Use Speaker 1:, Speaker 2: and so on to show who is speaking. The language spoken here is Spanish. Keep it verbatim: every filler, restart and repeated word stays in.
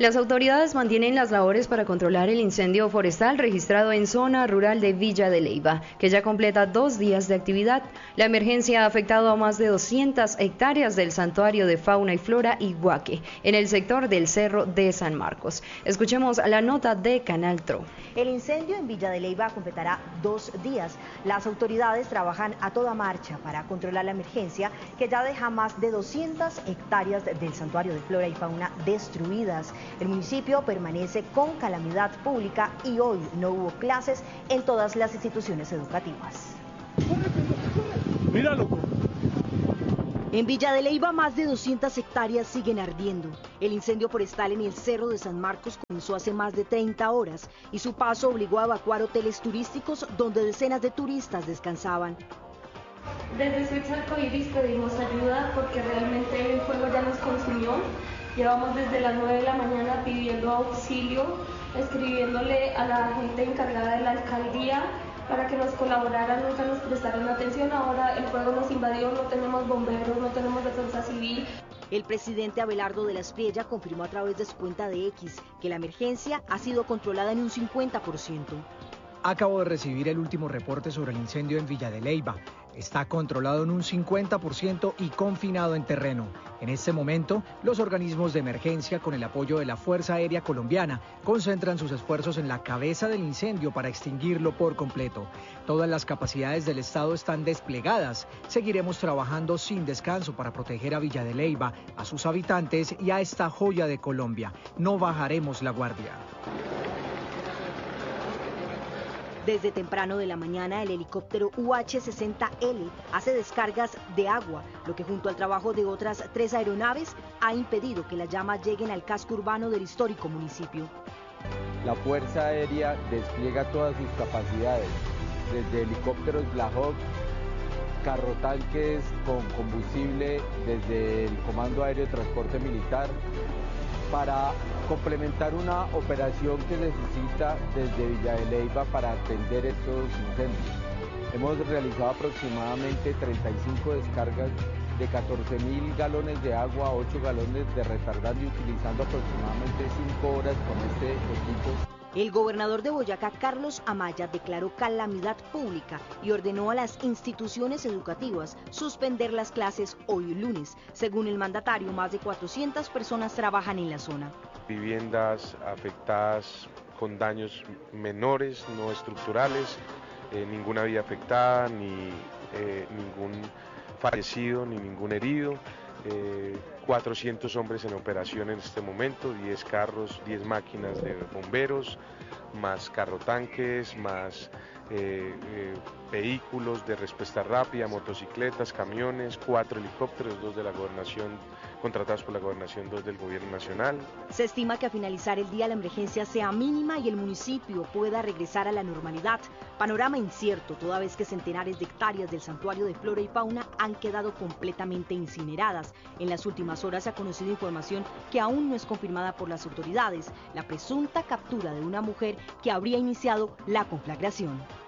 Speaker 1: Las autoridades mantienen las labores para controlar el incendio forestal registrado en zona rural de Villa de Leyva, que ya completa dos días de actividad. La emergencia ha afectado a más de doscientas hectáreas del santuario de fauna y flora Iguaque, en el sector del Cerro de San Marcos. Escuchemos la nota de Canal Tro.
Speaker 2: El incendio en Villa de Leyva completará dos días. Las autoridades trabajan a toda marcha para controlar la emergencia, que ya deja más de doscientas hectáreas del santuario de flora y fauna destruidas. El municipio permanece con calamidad pública y hoy no hubo clases en todas las instituciones educativas.
Speaker 3: Míralo.
Speaker 2: En Villa de Leyva más de doscientas hectáreas siguen ardiendo. El incendio forestal en el Cerro de San Marcos comenzó hace más de treinta horas y su paso obligó a evacuar hoteles turísticos donde decenas de turistas descansaban.
Speaker 4: Desde Switch Arcoiris pedimos ayuda porque realmente el fuego ya nos consumió. Llevamos desde las nueve de la mañana pidiendo auxilio, escribiéndole a la gente encargada de la alcaldía para que nos colaboraran, nunca nos prestaron atención. Ahora el fuego nos invadió, no tenemos bomberos, no tenemos defensa civil.
Speaker 2: El presidente Abelardo de la Espriella confirmó a través de su cuenta de X que la emergencia ha sido controlada en un cincuenta por ciento.
Speaker 5: Acabo de recibir el último reporte sobre el incendio en Villa de Leyva. Está controlado en un cincuenta por ciento y confinado en terreno. En este momento, los organismos de emergencia, con el apoyo de la Fuerza Aérea Colombiana, concentran sus esfuerzos en la cabeza del incendio para extinguirlo por completo. Todas las capacidades del Estado están desplegadas. Seguiremos trabajando sin descanso para proteger a Villa de Leyva, a sus habitantes y a esta joya de Colombia. No bajaremos la guardia.
Speaker 2: Desde temprano de la mañana, el helicóptero U H sesenta L hace descargas de agua, lo que junto al trabajo de otras tres aeronaves ha impedido que las llamas lleguen al casco urbano del histórico municipio.
Speaker 6: La Fuerza Aérea despliega todas sus capacidades, desde helicópteros Black Hawk, carrotanques con combustible desde el Comando Aéreo de Transporte Militar, para complementar una operación que necesita desde Villa de Leyva para atender estos incendios. Hemos realizado aproximadamente treinta y cinco descargas de catorce mil galones de agua, ocho galones de retardante, utilizando aproximadamente cinco horas con este equipo.
Speaker 2: El gobernador de Boyacá, Carlos Amaya, declaró calamidad pública y ordenó a las instituciones educativas suspender las clases hoy lunes. Según el mandatario, más de cuatrocientas personas trabajan en la zona.
Speaker 7: Viviendas afectadas con daños menores, no estructurales, eh, ninguna vida afectada, ni eh, ningún fallecido, ni ningún herido. Eh, cuatrocientos hombres en operación en este momento, diez carros, diez máquinas de bomberos, más carrotanques, más eh, eh, vehículos de respuesta rápida, motocicletas, camiones, cuatro helicópteros, dos de la gobernación, contratados por la gobernación, dos del gobierno nacional.
Speaker 2: Se estima que a finalizar el día la emergencia sea mínima y el municipio pueda regresar a la normalidad. Panorama incierto, toda vez que centenares de hectáreas del santuario de flora y fauna han quedado completamente incineradas. En las últimas horas se ha conocido información que aún no es confirmada por las autoridades, la presunta captura de una mujer que habría iniciado la conflagración.